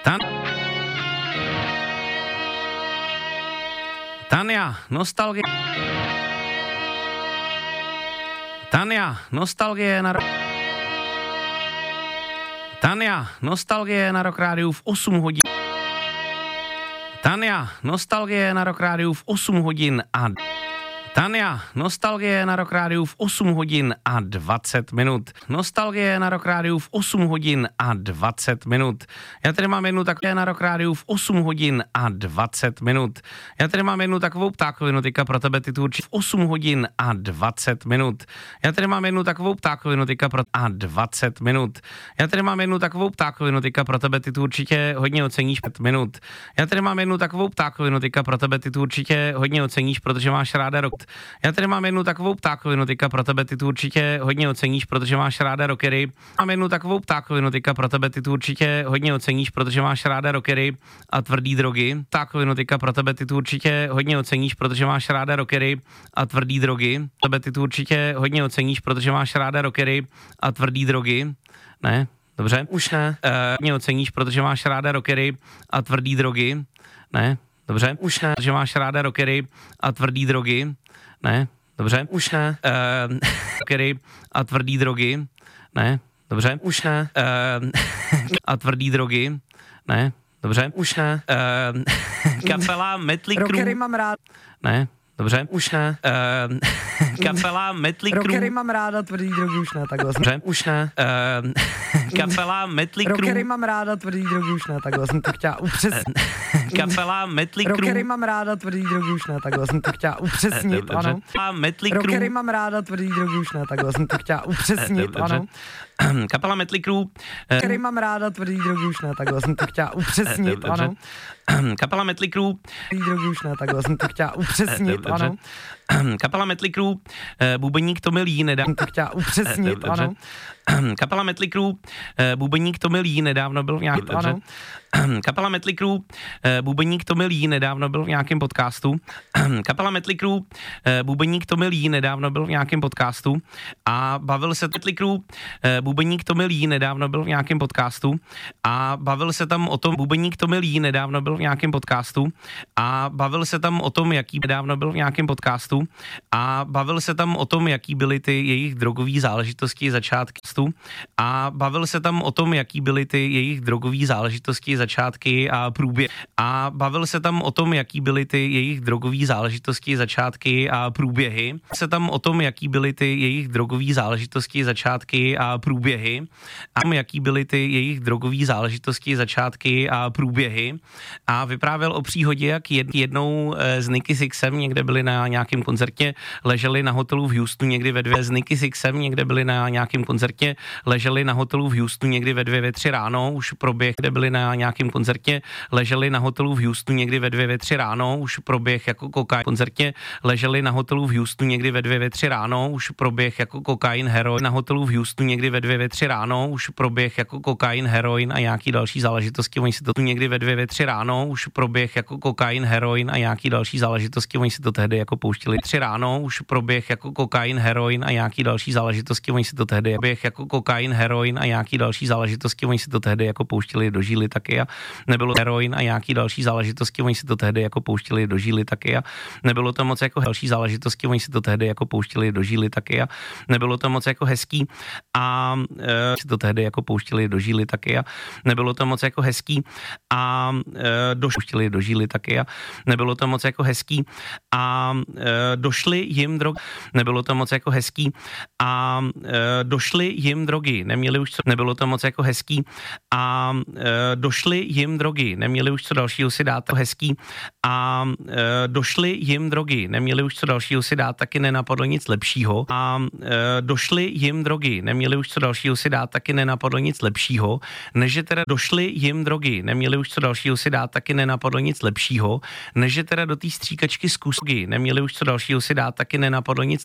Tania, nostalgie. Tania, nostalgie na Tania, nostalgie na Rock Rádiu v 8 hodin. Tania, nostalgie na Rock Rádiu v 8 hodin a Tania, nostalgie na Rock Rádiu v 8 hodin a 20 minut. Nostalgie na Rock Rádiu v 8 hodin a 20 minut. Já tady mám jednu takové na Rock Rádiu v 8 hodin a 20 minut. Já tady mám jednu takovou ptákovinu, teďka pro tebe, ty tu určitě v 8 hodin a 20 minut. Já tady mám jednu takovou ptákovinu, teďka pro a 20 minut. Já tady mám jednu takovou ptákovinu, teďka pro tebe, ty tu určitě hodně oceníš 5 minut. Já tady mám jednu takovou ptákovinu, teďka pro tebe, ty tu určitě hodně oceníš, protože máš ráda rock. Já tady mám jednu takovou ptákovinu, teďka pro tebe, ty tu určitě hodně oceníš, protože máš ráda rockery. Mám jednu takovou ptákovinu, teďka pro tebe, ty tu určitě hodně oceníš, protože máš ráda rockery a tvrdý drogy. Ptákovinu, teďka pro tebe, ty tu určitě hodně oceníš, protože máš ráda rockery a tvrdý drogy. Tebe ty tu určitě hodně oceníš, protože máš ráda rockery a tvrdý drogy. Ne? Dobře? Už ne. Hodně oceníš, protože máš ráda rockery a tvrdý drogy. Ne? Dobře? Už ne. Protože máš ráda rockery a tvrdý drogy. Ne? Dobře? Už ne. Rockery a tvrdý drogy. Ne? Dobře? Už ne. A tvrdý drogy. Ne? Dobře? Už ne. Kapela Mötley Crüe. Rockery mám rád. Ne? Dobře? Už ne. Kapela Mötley Crüe. Rockery mám ráda, tvrdý drogy už ne, takhle. Dobře? Už ne. Kapela Mötley Crüe. Rockery mám ráda, tvrdý drogy už ne, takhle jsem to chtěla upřesnit. Kapela Mötley Crüe. Rockery mám ráda, tvrdý drogy už ne, takhle jsem to chtěla upřesnit, ano. Mötley Crüe. Rockery mám ráda, tvrdý drogy už ne, takhle jsem to chtěla upřesnit, ano. Kapela Mötley Crüe. Rockery mám ráda, tvrdý drogy už ne, takhle jsem to chtěla upřesnit, ano. Kapela Mötley Crüe. Tvrdý drogy už ne, takhle jsem to chtěla upřesnit, ano. Kapela Mötley Crüe. Bubeník Tommy Lee nedávno. To chtěla upřesnit, ano. Kapela Mötley Crüe. Bubeník Tommy Lee nedávno byl v nějakém ano. Kapela Mötley Crüe. Bubeník Tommy Lee nedávno byl v nějakém podcastu. Kapela Mötley Crüe. Bubeník Tommy Lee nedávno byl v nějakém podcastu a bavil se Mötley Crüe. Bubeník Tommy Lee nedávno byl v nějakém podcastu a bavil se tam o tom, bubeník Tommy Lee nedávno byl v nějakém podcastu a bavil se tam o tom, jaký nedávno byl v nějakém podcastu a bavil se tam o tom, jaký byly ty jejich drogové záležitosti začátky a bavil se tam o tom, jaký byly ty jejich drogové záležitosti začátky a průběh a bavil se tam o tom, jaký byly ty jejich drogové záležitosti začátky a průběhy se tam o tom, jaký byly ty jejich drogové záležitosti začátky a průběhy a jaký byly ty jejich drogové záležitosti začátky a průběhy a vyprávěl o příhodě, jak jednou s Nicky Sixem někde byli na nějakém koncertě, leželi na hotelu v Houstonu někdy ve 2 s Nicky Sixem někde byli na nějakém koncertě, leželi na hotelu v Houstonu někdy ve 2, ve 3 ráno, už proběh, kde byli na nějakém koncertě, leželi na hotelu v Houstonu někdy ve 2, ve 3 ráno, už proběh jako kokain, koncertě, leželi na hotelu v Houstonu někdy ve 2, ve 3 ráno, už proběh jako kokain, heroin, na hotelu v Houstonu někdy ve 2, ve 3 ráno, už proběh jako kokain, heroin a nějaký další záležitosti, oni si to tu někdy ve 2, ve 3 ráno, už proběh jako kokain, heroin a nějaký další záležitosti, oni si to tehdy jako pouštili 3 ráno, už proběh jako kokain, heroin a nějaký další záležitosti, oni si to tehdy běh jako kokain, heroin a nějaký další záležitosti, oni si to tehdy jako pouštili do žíly taky a nebylo heroin a nějaký další záležitosti, oni si to tehdy jako pouštili do žíly taky a nebylo to moc jako další záležitosti, oni si to tehdy jako pouštili do žíly taky a nebylo to moc jako hezký a si to tehdy jako pouštili do žíly taky a nebylo to moc jako hezký a pouštili do žíly taky a nebylo to moc jako hezký a došly jim drogy, nebylo to moc jako hezký a došly jim drogy, neměli už co, nebylo to moc jako hezký a došly jim drogy, neměli už co dalšího si dát, to hezký a došly jim drogy, neměli už co dalšího si dát, taky nenapadlo nic lepšího a došly jim drogy, neměli už co dalšího si dát, taky nenapadlo nic lepšího, než že teda došly jim drogy, neměli už co dalšího si dát, taky nenapadlo nic lepšího, než že teda do té stříkačky z kusky, neměli už co dalšího si dát, taky nenapadlo nic